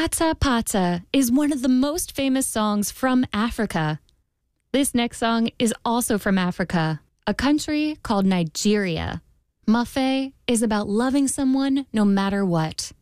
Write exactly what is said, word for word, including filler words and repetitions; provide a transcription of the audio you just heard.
Pata Pata is one of the most famous songs from Africa. This next song is also from Africa, a country called Nigeria. Mafe is about loving someone no matter what.